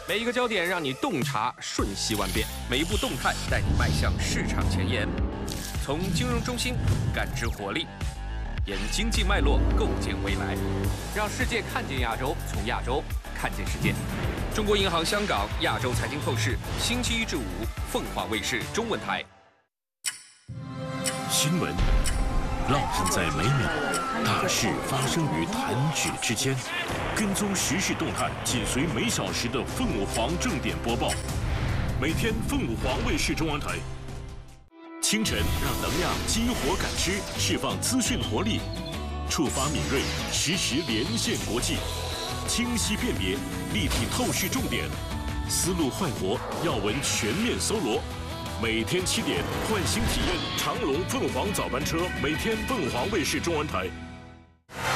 每一个焦点让你洞察瞬息万变，每一步动态带你迈向市场前沿。从金融中心感知活力，沿经济脉络构建未来，让世界看见亚洲，从亚洲看见世界。中国银行香港亚洲财经透视，星期一至五，凤凰卫视中文台。 新闻浪漫在每秒，大事发生于弹指之间。跟踪时事动态，紧随每小时的凤凰正点播报。每天凤凰卫视中文台。清晨让能量激活感知，释放资讯活力，触发敏锐，实时连线国际，清晰辨别，立体透视重点，思路焕活，要闻全面搜罗。每天7点，唤醒体验长龙凤凰早班车，每天凤凰卫视中文台。